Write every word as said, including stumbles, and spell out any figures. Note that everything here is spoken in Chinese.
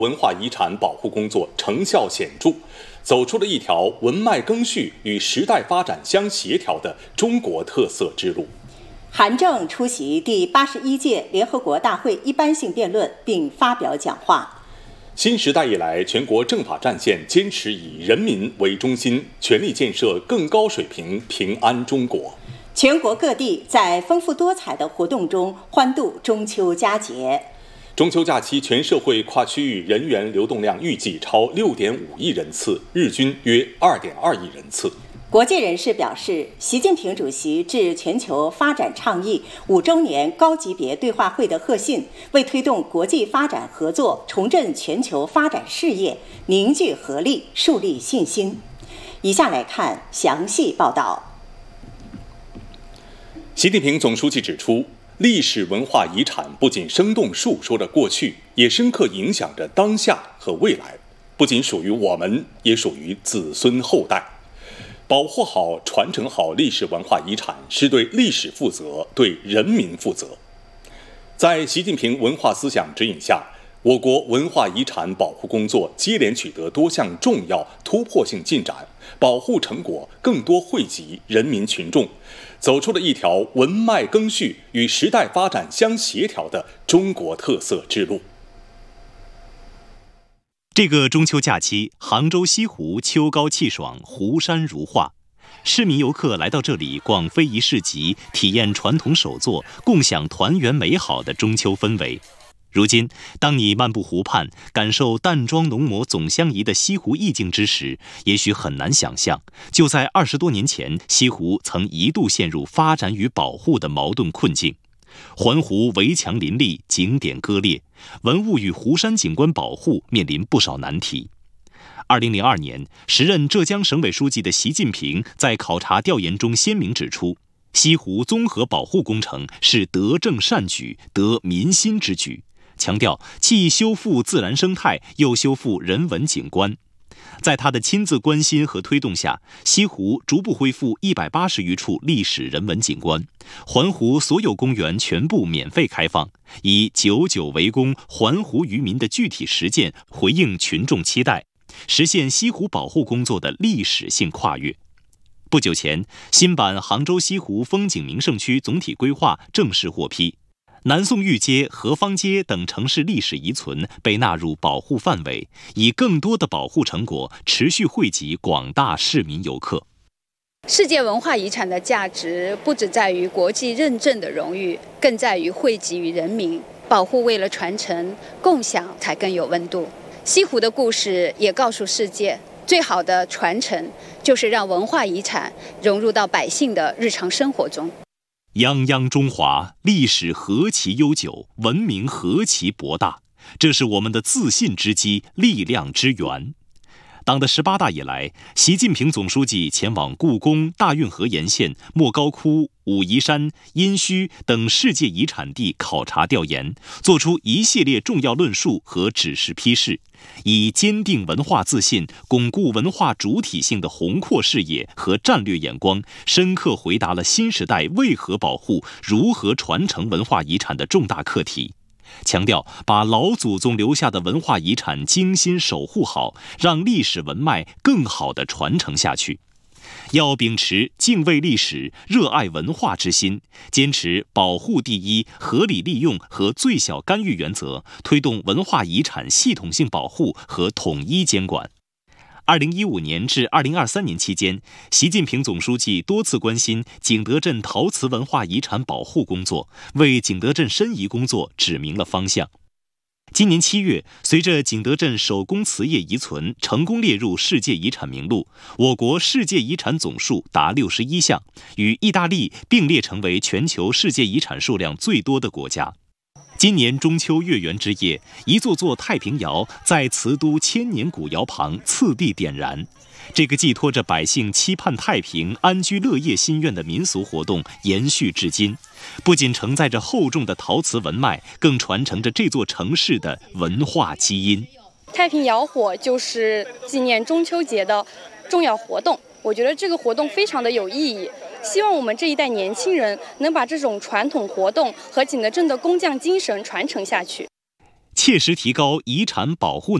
文化遗产保护工作成效显著，走出了一条文脉更续与时代发展相协调的中国特色之路。 韩正出席第八十一届联合国大会一般性辩论并发表讲话。 新时代以来，全国政法战线坚持以人民为中心，全力建设更高水平平安中国。 全国各地在丰富多彩的活动中欢度中秋佳节。 中秋假期，全社会跨区域人员流动量预计超六点五亿人次，日均约二点二亿人次。 国际人士表示，习近平主席致全球发展倡议五周年高级别对话会的贺信，为推动国际发展合作、重振全球发展事业凝聚合力、树立信心。以下来看详细报道。 习近平总书记指出，历史文化遗产不仅生动述说着过去，也深刻影响着当下和未来，不仅属于我们，也属于子孙后代。保护好、传承好历史文化遗产，是对历史负责，对人民负责。在习近平文化思想指引下，我国文化遗产保护工作接连取得多项重要突破性进展，保护成果更多惠及人民群众，走出了一条文脉更续与时代发展相协调的中国特色之路。 这个中秋假期，杭州西湖秋高气爽，湖山如画。市民游客来到这里逛非遗市集，体验传统手作，共享团圆美好的中秋氛围。如今，当你漫步湖畔，感受淡妆浓抹总相宜的西湖意境之时，也许很难想象，就在二十多年前，西湖曾一度陷入发展与保护的矛盾困境。环湖围墙林立，景点割裂，文物与湖山景观保护面临不少难题。二零零二年，时任浙江省委书记的习近平在考察调研中鲜明指出，西湖综合保护工程是德政善举、得民心之举，强调既修复自然生态，又修复人文景观。在他的亲自关心和推动下，西湖逐步恢复一百八十余处历史人文景观，环湖所有公园全部免费开放，以久久为功环湖渔民的具体实践回应群众期待，实现西湖保护工作的历史性跨越。不久前，新版杭州西湖风景名胜区总体规划正式获批，南宋御街、河坊街等城市历史遗存被纳入保护范围，以更多的保护成果持续惠及广大市民游客。 世界文化遗产的价值不只在于国际认证的荣誉，更在于惠及于人民。保护为了传承、共享才更有温度。西湖的故事也告诉世界，最好的传承就是让文化遗产融入到百姓的日常生活中。 泱泱中华，历史何其悠久，文明何其博大，这是我们的自信之基，力量之源。党的十八大以来，习近平总书记前往故宫、大运河沿线、莫高窟、武夷山、殷墟等世界遗产地考察调研，作出一系列重要论述和指示批示，以坚定文化自信、巩固文化主体性的宏阔视野和战略眼光，深刻回答了新时代为何保护、如何传承文化遗产的重大课题。强调把老祖宗留下的文化遗产精心守护好，让历史文脉更好地传承下去。要秉持敬畏历史、热爱文化之心，坚持保护第一、合理利用和最小干预原则，推动文化遗产系统性保护和统一监管。二零一五年至二零二三年期间，习近平总书记多次关心景德镇陶瓷文化遗产保护工作，为景德镇申遗工作指明了方向。今年七月，随着景德镇手工瓷业遗存成功列入世界遗产名录，我国世界遗产总数达六十一项，与意大利并列成为全球世界遗产数量最多的国家。今年中秋月圆之夜，一座座太平窑在瓷都千年古窑旁次第点燃。这个寄托着百姓期盼太平、安居乐业心愿的民俗活动延续至今，不仅承载着厚重的陶瓷文脉，更传承着这座城市的文化基因。 太平窑火就是纪念中秋节的重要活动，我觉得这个活动非常的有意义。希望我们这一代年轻人能把这种传统活动和景德镇的工匠精神传承下去。 切实提高遗产保护